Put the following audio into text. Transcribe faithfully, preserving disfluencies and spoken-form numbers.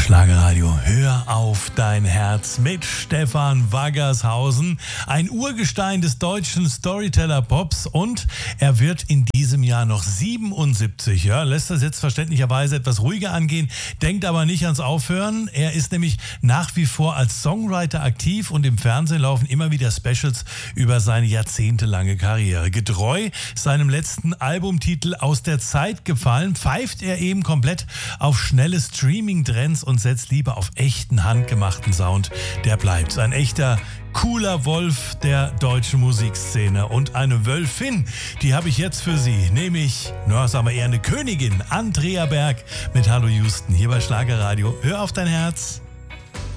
Schlagerradio, hör auf dein Herz mit Stefan Waggershausen, ein Urgestein des deutschen Storyteller-Pops, und er wird in diesem Jahr noch siebenundsiebzig. Ja, lässt das jetzt verständlicherweise etwas ruhiger angehen, denkt aber nicht ans Aufhören. Er ist nämlich nach wie vor als Songwriter aktiv und im Fernsehen laufen immer wieder Specials über seine jahrzehntelange Karriere. Getreu seinem letzten Albumtitel Aus der Zeit gefallen, pfeift er eben komplett auf schnelle Streaming-Trends und setzt lieber auf echten, handgemachten Sound. Der bleibt ein echter, cooler Wolf der deutschen Musikszene. Und eine Wölfin, die habe ich jetzt für Sie, nämlich, na, sagen wir eher eine Königin, Andrea Berg mit Hallo Houston, hier bei Schlagerradio. Hör auf dein Herz.